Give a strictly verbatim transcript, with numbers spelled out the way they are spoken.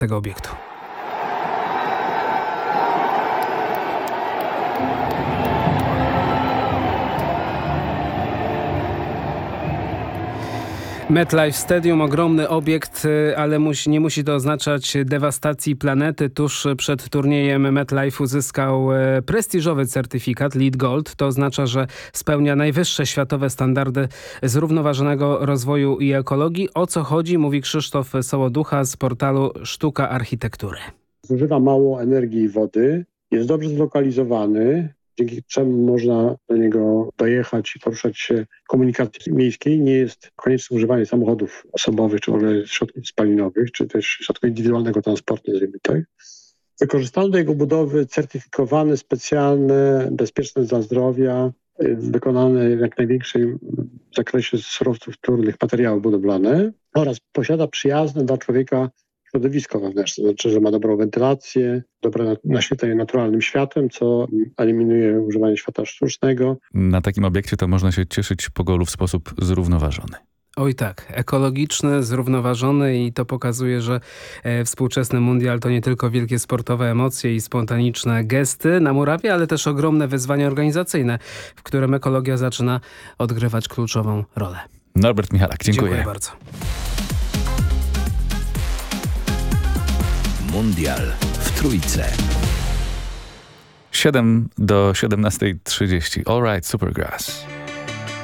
tego obiektu. MetLife Stadium, ogromny obiekt, ale musi, nie musi to oznaczać dewastacji planety. Tuż przed turniejem MetLife uzyskał prestiżowy certyfikat LEED Gold. To oznacza, że spełnia najwyższe światowe standardy zrównoważonego rozwoju i ekologii. O co chodzi, mówi Krzysztof Sołoducha z portalu Sztuka Architektury. Zużywa mało energii i wody, jest dobrze zlokalizowany, dzięki czemu można do niego dojechać i poruszać się w komunikacji miejskiej. Nie jest konieczne używanie samochodów osobowych, czy w ogóle środków spalinowych, czy też środków indywidualnego transportu, nazwijmy tak. Wykorzystano do jego budowy certyfikowane, specjalne, bezpieczne dla zdrowia, wykonane w jak największym zakresie z surowców wtórnych materiały budowlane oraz posiada przyjazne dla człowieka środowisko wewnętrzne, to znaczy, że ma dobrą wentylację, dobre naświetlenie naturalnym światłem, co eliminuje używanie światła sztucznego. Na takim obiekcie to można się cieszyć pogolu w sposób zrównoważony. Oj tak, ekologiczny, zrównoważony i to pokazuje, że e, współczesny mundial to nie tylko wielkie sportowe emocje i spontaniczne gesty na murawie, ale też ogromne wyzwania organizacyjne, w którym ekologia zaczyna odgrywać kluczową rolę. Norbert Michalak, dziękuję. Dziękuję bardzo. Mundial w Trójce. siedem do siedemnastej trzydzieści. All right, Supergrass.